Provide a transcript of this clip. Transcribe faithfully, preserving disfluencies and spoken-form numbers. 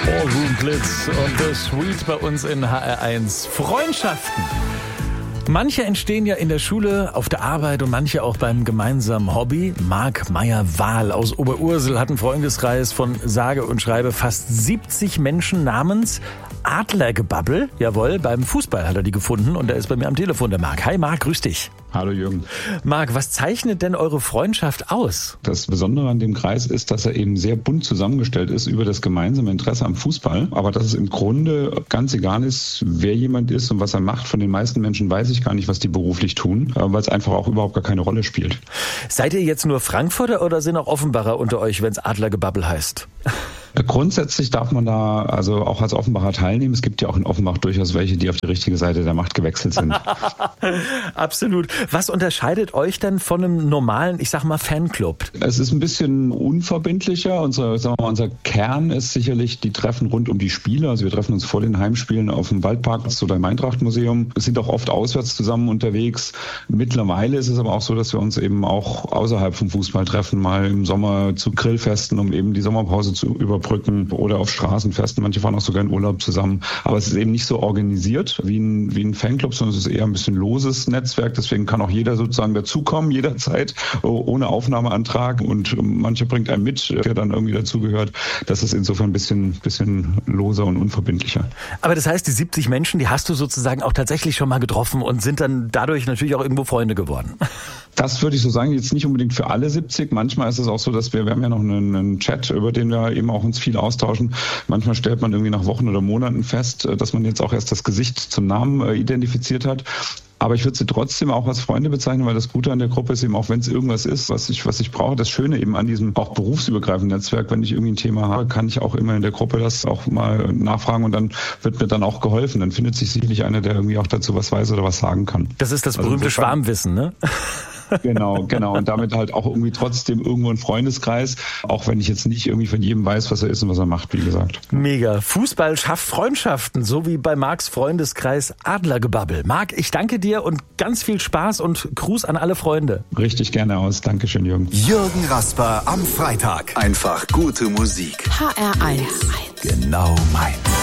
Ballroom Blitz und The Sweet bei uns in H R eins. Freundschaften. Manche entstehen ja in der Schule, auf der Arbeit und manche auch beim gemeinsamen Hobby. Marc Meyer-Wahl aus Oberursel hat einen Freundeskreis von sage und schreibe fast siebzig Menschen namens Adlergebabbel. Jawohl, beim Fußball hat er die gefunden und er ist bei mir am Telefon, der Marc. Hi Marc, grüß dich. Hallo Jürgen. Marc, was zeichnet denn eure Freundschaft aus? Das Besondere an dem Kreis ist, dass er eben sehr bunt zusammengestellt ist über das gemeinsame Interesse am Fußball. Aber dass es im Grunde ganz egal ist, wer jemand ist und was er macht. Von den meisten Menschen weiß ich gar nicht, was die beruflich tun, weil es einfach auch überhaupt gar keine Rolle spielt. Seid ihr jetzt nur Frankfurter oder sind auch Offenbarer unter euch, wenn es Adlergebabbel heißt? Grundsätzlich darf man da also auch als Offenbacher teilnehmen. Es gibt ja auch in Offenbach durchaus welche, die auf die richtige Seite der Macht gewechselt sind. Absolut. Was unterscheidet euch denn von einem normalen, ich sag mal, Fanclub? Es ist ein bisschen unverbindlicher. Unser, sagen wir mal, unser Kern ist sicherlich die Treffen rund um die Spiele. Also wir treffen uns vor den Heimspielen auf dem Waldparkplatz oder im Eintracht-Museum. Wir sind auch oft auswärts zusammen unterwegs. Mittlerweile ist es aber auch so, dass wir uns eben auch außerhalb vom Fußball treffen, mal im Sommer zu Grillfesten, um eben die Sommerpause zu überbrücken. Oder auf Straßenfesten. Manche fahren auch sogar in Urlaub zusammen. Aber es ist eben nicht so organisiert wie ein, wie ein Fanclub, sondern es ist eher ein bisschen loses Netzwerk. Deswegen kann auch jeder sozusagen dazukommen, jederzeit, ohne Aufnahmeantrag. Und mancher bringt einen mit, der dann irgendwie dazugehört. Das ist insofern ein bisschen, bisschen loser und unverbindlicher. Aber das heißt, die siebzig Menschen, die hast du sozusagen auch tatsächlich schon mal getroffen und sind dann dadurch natürlich auch irgendwo Freunde geworden. Das würde ich so sagen, jetzt nicht unbedingt für alle siebzig. Manchmal ist es auch so, dass wir, wir haben ja noch einen, einen Chat, über den wir eben auch uns viel austauschen. Manchmal stellt man irgendwie nach Wochen oder Monaten fest, dass man jetzt auch erst das Gesicht zum Namen identifiziert hat. Aber ich würde sie trotzdem auch als Freunde bezeichnen, weil das Gute an der Gruppe ist eben auch, wenn es irgendwas ist, was ich, was ich brauche, das Schöne eben an diesem auch berufsübergreifenden Netzwerk, wenn ich irgendwie ein Thema habe, kann ich auch immer in der Gruppe das auch mal nachfragen und dann wird mir dann auch geholfen. Dann findet sich sicherlich einer, der irgendwie auch dazu was weiß oder was sagen kann. Das ist das berühmte also Schwarmwissen, ne? Genau, genau. Und damit halt auch irgendwie trotzdem irgendwo ein Freundeskreis, auch wenn ich jetzt nicht irgendwie von jedem weiß, was er ist und was er macht, wie gesagt. Mega. Fußball schafft Freundschaften, so wie bei Marcs Freundeskreis Adlergebabbel. Marc, ich danke dir und ganz viel Spaß und Gruß an alle Freunde. Richtig gerne aus. Dankeschön, Jürgen. Jürgen Rasper am Freitag. Einfach gute Musik. H R eins. Genau meins.